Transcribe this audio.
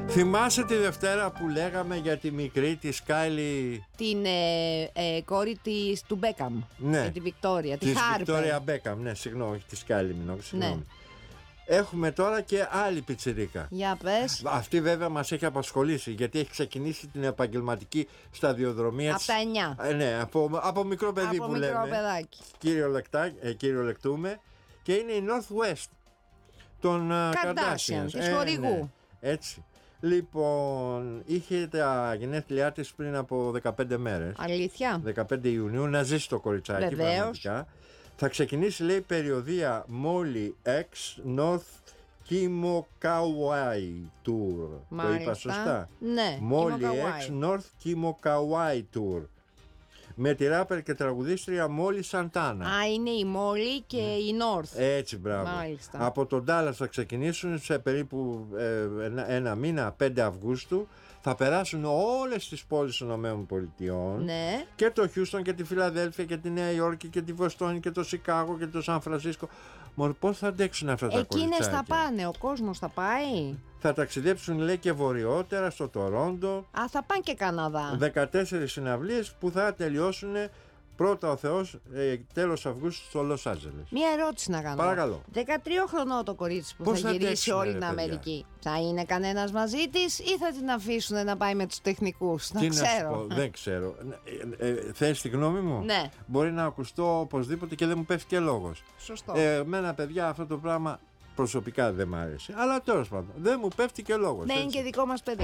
Θυμάσαι τη Δευτέρα που λέγαμε για τη μικρή τη Σκάιλι? Την κόρη της του Μπέκαμ. Ναι. Τη Βικτόρια, τη Της Χάρπερ. Βικτόρια Μπέκαμ, ναι, συγγνώμη, όχι τη Σκάιλι, συγγνώμη. Ναι. Έχουμε τώρα και άλλη πιτσιρίκα. Για πες. Αυτή βέβαια μας έχει απασχολήσει, γιατί έχει ξεκινήσει την επαγγελματική σταδιοδρομία Από τα 9. Ναι, από μικρό παιδί Από που μικρό λέμε. παιδάκι. Κυριολεκτούμε. Και είναι η Northwest των Kardashian, της χορηγού. Ναι, έτσι. Λοιπόν, είχε τα γενέθλιά της πριν από 15 μέρες. Αλήθεια. 15 Ιουνίου, να ζήσει το κοριτσάκι. Βεβαίως. Πραγματικά. Θα ξεκινήσει, λέει, περιοδία Molly X North Kimo-Kauai Tour. Μάλιστα. Το είπα σωστά? Ναι, Molly Kimo-Kauai. X North Kimo-Kauai Tour. Με τη ράπερ και τραγουδίστρια Molly Santana. Α, είναι η Molly και η North. Έτσι, μπράβο. Μάλιστα. Από τον Dallas θα ξεκινήσουν σε περίπου ένα μήνα, 5 Αυγούστου. Θα περάσουν όλες τις πόλεις των ΗΠΑ. Ναι. Και το Χιούστον και τη Φιλαδέλφια και τη Νέα Υόρκη και τη Βοστόνη και το Σικάγο και το Σαν Φρανσίσκο. Μόνο πώς θα αντέξουν αυτά τα κοριτσάκια? Εκείνες θα πάνε, ο κόσμος θα πάει. Θα ταξιδέψουν, λέει, και βορειότερα στο Τορόντο. Α, θα πάνε και Καναδά. 14 συναυλίες που θα τελειώσουν πρώτα ο Θεός τέλος Αυγούστου στο Λος Άντζελες. Μία ερώτηση να κάνω. Παρακαλώ. 13 χρονών το κορίτσι που Πώς θα θα γυρίσει αντέξουνε, όλη ρε, την παιδιά? Αμερική. Θα είναι κανένας μαζί της ή θα την αφήσουν να πάει με τους τεχνικούς? Τι Να να ξέρω. σου πω, δεν ξέρω. Θες τη γνώμη μου? Ναι. Μπορεί να ακουστώ οπωσδήποτε και δεν μου πέφτει και λόγος. Σωστό. Εμένα, παιδιά, αυτό το πράγμα προσωπικά δεν μ' άρεσε. Αλλά τέλος πάντων, δεν μου πέφτει και λόγος. Ναι, είναι έτσι. και δικό μας παιδί.